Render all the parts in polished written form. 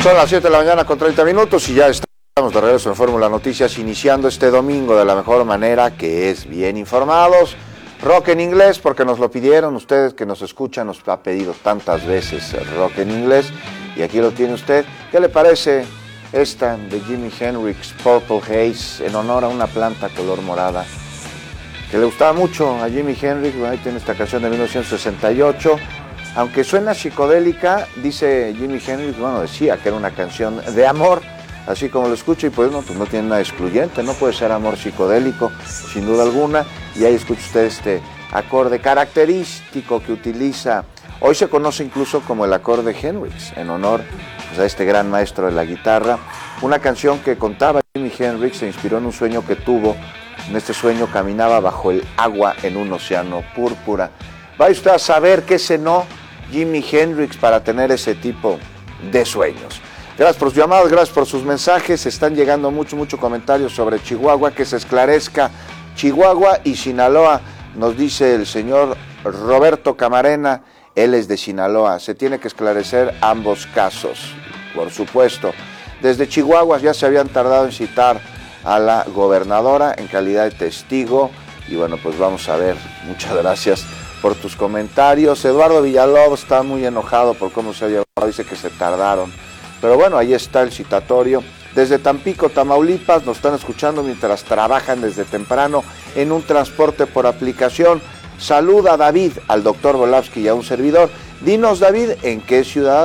Son las 7 de la mañana con 30 minutos y ya estamos de regreso en Fórmula Noticias, iniciando este domingo de la mejor manera, que es bien informados. Rock en inglés, porque nos lo pidieron ustedes que nos escuchan, nos ha pedido tantas veces el rock en inglés, y aquí lo tiene usted. ¿Qué le parece esta de Jimi Hendrix, Purple Haze, en honor a una planta color morada que le gustaba mucho a Jimi Hendrix? Bueno, ahí tiene esta canción de 1968. Aunque suena psicodélica, dice Jimi Hendrix, bueno, decía que era una canción de amor, así como lo escucho, y pues no tiene nada excluyente, no puede ser amor psicodélico, sin duda alguna. Y ahí escucha usted este acorde característico que utiliza, hoy se conoce incluso como el acorde Hendrix, en honor pues, a este gran maestro de la guitarra. Una canción que contaba Jimi Hendrix, se inspiró en un sueño que tuvo. En este sueño caminaba bajo el agua en un océano púrpura. Vaya usted a saber qué cenó Jimi Hendrix para tener ese tipo de sueños. Gracias por sus llamadas, gracias por sus mensajes. Están llegando mucho comentarios sobre Chihuahua, que se esclarezca. Chihuahua y Sinaloa, nos dice el señor Roberto Camarena, él es de Sinaloa. Se tiene que esclarecer ambos casos, por supuesto. Desde Chihuahua ya se habían tardado en citar a la gobernadora en calidad de testigo. Y bueno, pues vamos a ver. Muchas gracias por tus comentarios. Eduardo Villalobos está muy enojado por cómo se ha llevado, dice que se tardaron. Pero bueno, ahí está el citatorio. Desde Tampico, Tamaulipas, nos están escuchando mientras trabajan desde temprano en un transporte por aplicación. Saluda David, al doctor Volavsky y a un servidor. Dinos, David, ¿en qué ciudad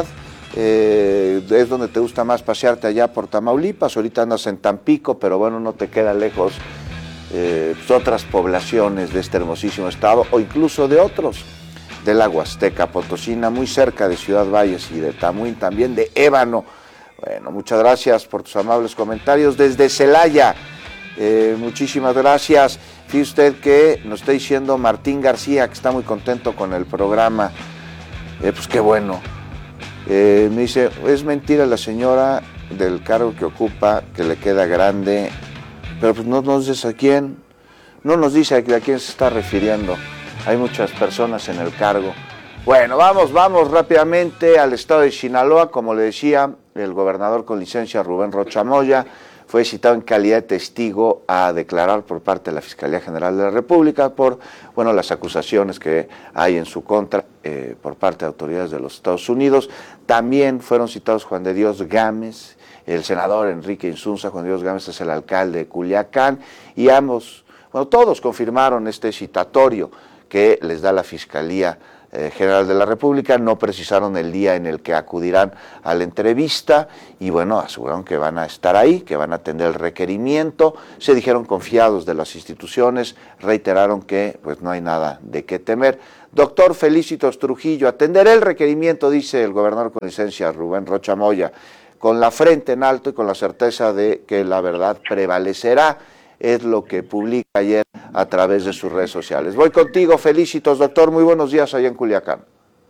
es donde te gusta más pasearte allá por Tamaulipas? Ahorita andas en Tampico, pero bueno, no te queda lejos otras poblaciones de este hermosísimo estado, o incluso de otros, de la Huasteca Potosina, muy cerca de Ciudad Valles y de Tamuín, también de Ébano. Bueno, muchas gracias por tus amables comentarios. Desde Celaya, muchísimas gracias. Fíjese usted que nos está diciendo Martín García que está muy contento con el programa. Pues qué bueno. Me dice, es mentira la señora del cargo que ocupa, que le queda grande. Pero pues no nos dice a quién, no nos dice a quién se está refiriendo. Hay muchas personas en el cargo. Bueno, vamos rápidamente al estado de Sinaloa. Como le decía, el gobernador con licencia, Rubén Rocha Moya, fue citado en calidad de testigo a declarar por parte de la Fiscalía General de la República por, bueno, las acusaciones que hay en su contra por parte de autoridades de los Estados Unidos. También fueron citados Juan de Dios Gámez, el senador Enrique Insunza. Juan de Dios Gámez es el alcalde de Culiacán, y ambos, bueno, todos confirmaron este citatorio que les da la Fiscalía General de la República. No precisaron el día en el que acudirán a la entrevista y bueno, aseguraron que van a estar ahí, que van a atender el requerimiento. Se dijeron confiados de las instituciones, reiteraron que pues no hay nada de qué temer. Doctor Felicitos Trujillo, atenderé el requerimiento, dice el gobernador con licencia Rubén Rocha Moya, con la frente en alto y con la certeza de que la verdad prevalecerá. Es lo que publica ayer a través de sus redes sociales. Voy contigo, Felicitos, doctor, muy buenos días allá en Culiacán.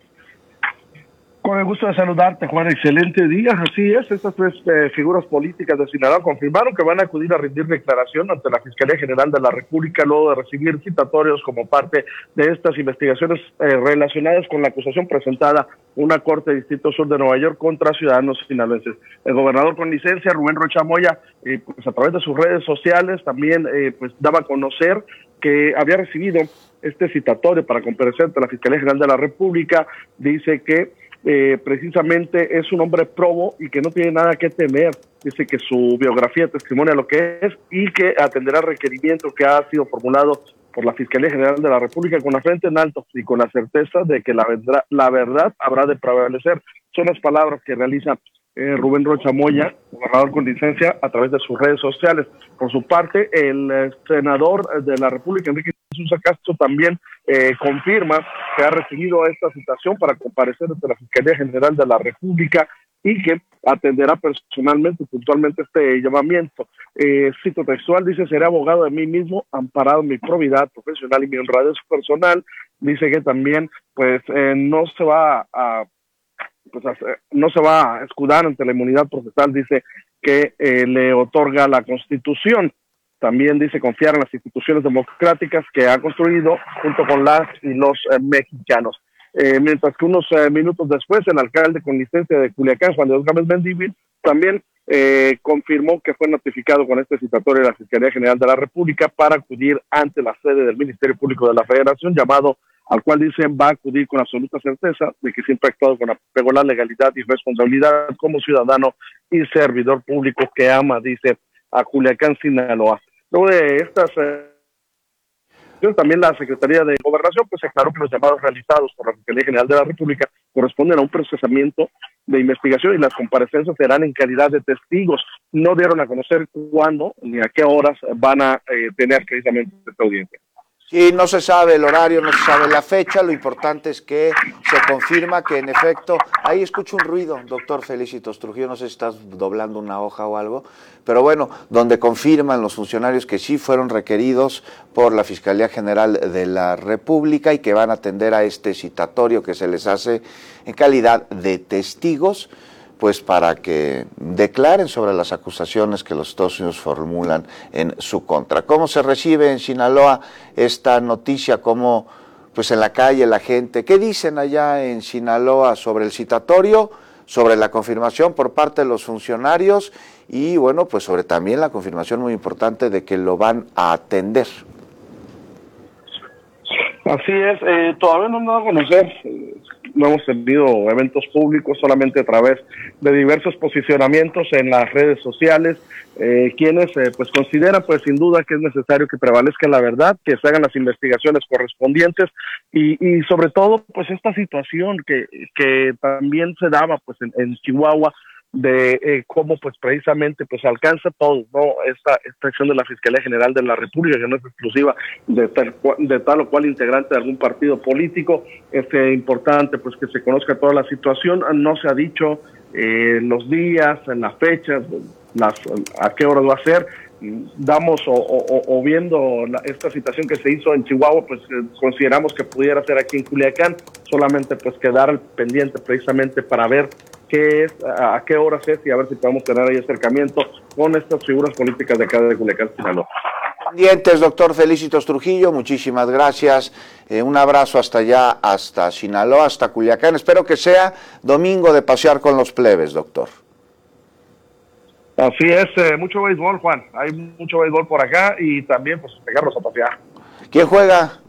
Con el gusto de saludarte, Juan, excelente día. Así es, estas tres figuras políticas de Sinaloa confirmaron que van a acudir a rendir declaración ante la Fiscalía General de la República luego de recibir citatorios como parte de estas investigaciones relacionadas con la acusación presentada una corte de Distrito Sur de Nueva York contra ciudadanos sinaloenses. El gobernador con licencia, Rubén Rocha Moya, pues a través de sus redes sociales también pues daba a conocer que había recibido este citatorio para comparecer ante la Fiscalía General de la República. Dice que precisamente es un hombre probo y que no tiene nada que temer. Dice que su biografía testimonia lo que es y que atenderá el requerimiento que ha sido formulado por la Fiscalía General de la República con la frente en alto y con la certeza de que la verdad habrá de prevalecer. Son las palabras que realiza Rubén Rocha Moya, gobernador con licencia, a través de sus redes sociales. Por su parte, el senador de la República, Enrique Insunza Castro, también confirma que ha recibido esta citación para comparecer ante la Fiscalía General de la República y que atenderá personalmente, puntualmente este llamamiento. Cito textual, dice, seré abogado de mí mismo, amparado en mi probidad profesional y mi honradez personal. Dice que también pues no se va a escudar ante la inmunidad procesal, dice que le otorga la Constitución. También dice confiar en las instituciones democráticas que ha construido junto con las y los mexicanos. mientras que unos minutos después el alcalde con licencia de Culiacán, Juan de Dios Gámez Mendívil, también confirmó que fue notificado con este citatorio de la Fiscalía General de la República para acudir ante la sede del Ministerio Público de la Federación, llamado al cual dicen va a acudir con absoluta certeza de que siempre ha actuado con apego a la legalidad y responsabilidad como ciudadano y servidor público que ama, dice, a Culiacán, Sinaloa. Luego de estas también la Secretaría de Gobernación pues aclaró que los llamados realizados por la Fiscalía General de la República corresponden a un procesamiento de investigación y las comparecencias serán en calidad de testigos. No dieron a conocer cuándo ni a qué horas van a tener precisamente esta audiencia. Sí, no se sabe el horario, no se sabe la fecha, lo importante es que se confirma que en efecto, ahí escucho un ruido, doctor Felicitos Trujillo, no sé si estás doblando una hoja o algo, pero bueno, donde confirman los funcionarios que sí fueron requeridos por la Fiscalía General de la República y que van a atender a este citatorio que se les hace en calidad de testigos, pues para que declaren sobre las acusaciones que los Estados Unidos formulan en su contra. ¿Cómo se recibe en Sinaloa esta noticia? ¿Cómo, pues en la calle la gente, qué dicen allá en Sinaloa sobre el citatorio, sobre la confirmación por parte de los funcionarios y bueno, pues sobre también la confirmación muy importante de que lo van a atender? Así es, todavía no nos da a conocer, no hemos tenido eventos públicos, solamente a través de diversos posicionamientos en las redes sociales, quienes pues consideran pues sin duda que es necesario que prevalezca la verdad, que se hagan las investigaciones correspondientes y sobre todo pues esta situación que también se daba pues en Chihuahua, de cómo pues precisamente pues alcanza todo, ¿no? Esta acción de la Fiscalía General de la República, que no es exclusiva de tal o cual integrante de algún partido político. Es importante pues que se conozca toda la situación. No se ha dicho los días, en las fechas, a qué horas va a ser. Damos o viendo esta situación que se hizo en Chihuahua, pues consideramos que pudiera ser aquí en Culiacán, solamente pues quedar al pendiente precisamente para ver qué es, a qué horas es y a ver si podemos tener ahí acercamiento con estas figuras políticas de acá de Culiacán, Sinaloa. Pendientes, doctor Felicitos Trujillo, muchísimas gracias, un abrazo hasta allá, hasta Sinaloa, hasta Culiacán, espero que sea domingo de pasear con los plebes, doctor. Así es, mucho béisbol, Juan, hay mucho béisbol por acá y también pues pegarlos a pasear. ¿Quién juega?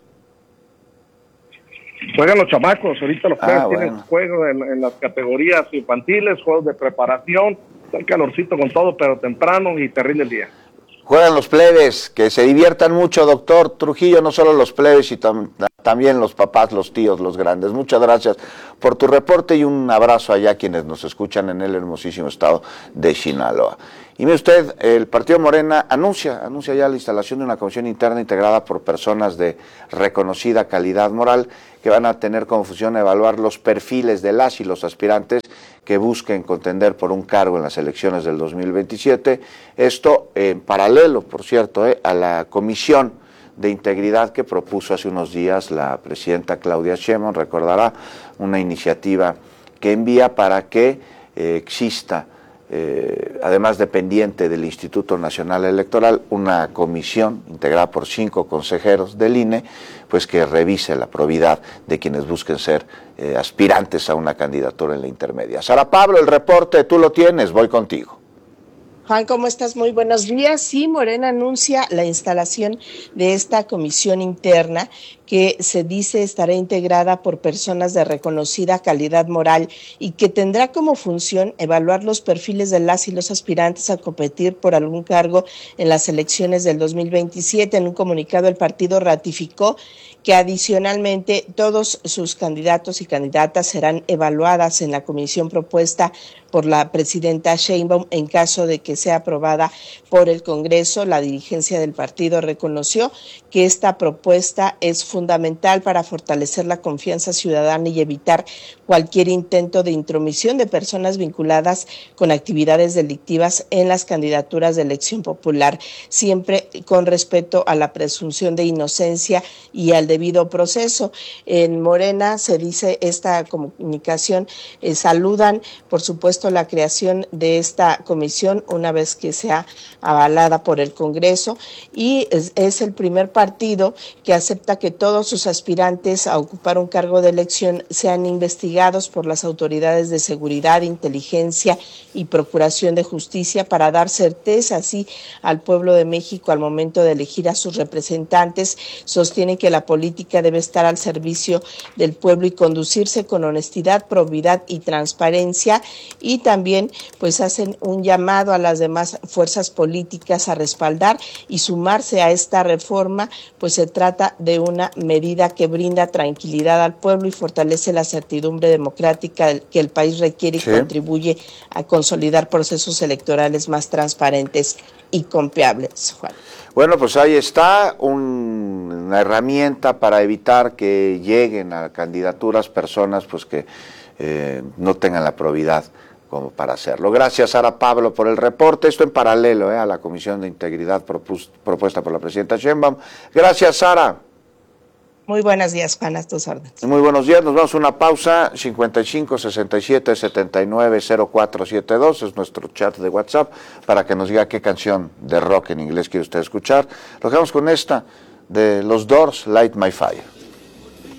Juegan los chamacos, ahorita los plebes tienen juegos en las categorías infantiles, juegos de preparación, está el calorcito con todo, pero temprano y terrible el día. Juegan los plebes, que se diviertan mucho, doctor Trujillo, no solo los plebes, y también los papás, los tíos, los grandes. Muchas gracias por tu reporte y un abrazo allá a quienes nos escuchan en el hermosísimo estado de Sinaloa. Y mire usted, el Partido Morena anuncia ya la instalación de una comisión interna integrada por personas de reconocida calidad moral que van a tener como función evaluar los perfiles de las y los aspirantes que busquen contender por un cargo en las elecciones del 2027. Esto en paralelo, por cierto, a la comisión de integridad que propuso hace unos días la presidenta Claudia Sheinbaum, recordará, una iniciativa que envía para que exista, además dependiente del Instituto Nacional Electoral, una comisión integrada por 5 consejeros del INE, pues que revise la probidad de quienes busquen ser aspirantes a una candidatura en la intermedia. Sara Pablo, el reporte, tú lo tienes, voy contigo. Juan, ¿cómo estás? Muy buenos días. Sí, Morena anuncia la instalación de esta comisión interna que se dice estará integrada por personas de reconocida calidad moral y que tendrá como función evaluar los perfiles de las y los aspirantes a competir por algún cargo en las elecciones del 2027. En un comunicado, el partido ratificó que adicionalmente todos sus candidatos y candidatas serán evaluadas en la comisión propuesta por la presidenta Sheinbaum en caso de que sea aprobada por el Congreso. La dirigencia del partido reconoció que esta propuesta es fundamental para fortalecer la confianza ciudadana y evitar cualquier intento de intromisión de personas vinculadas con actividades delictivas en las candidaturas de elección popular, siempre con respeto a la presunción de inocencia y al debido proceso. En Morena se dice esta comunicación, saludan por supuesto la creación de esta comisión una vez que sea avalada por el Congreso y es el primer partido que acepta que todos todos sus aspirantes a ocupar un cargo de elección sean investigados por las autoridades de seguridad, inteligencia y procuración de justicia para dar certeza así al pueblo de México al momento de elegir a sus representantes. Sostiene que la política debe estar al servicio del pueblo y conducirse con honestidad, probidad y transparencia, y también pues hacen un llamado a las demás fuerzas políticas a respaldar y sumarse a esta reforma, pues se trata de una medida que brinda tranquilidad al pueblo y fortalece la certidumbre democrática que el país requiere y contribuye a consolidar procesos electorales más transparentes y confiables, Juan. Bueno, pues ahí está una herramienta para evitar que lleguen a candidaturas personas pues que no tengan la probidad como para hacerlo. Gracias, Sara Pablo, por el reporte. Esto en paralelo a la Comisión de Integridad propuesta por la presidenta Sheinbaum. Gracias, Sara. Muy buenos días, Juan, a tus órdenes. Muy buenos días, nos vamos a una pausa. 55 67 79 0472 es nuestro chat de WhatsApp para que nos diga qué canción de rock en inglés quiere usted escuchar. Lo dejamos con esta de los Doors, Light My Fire.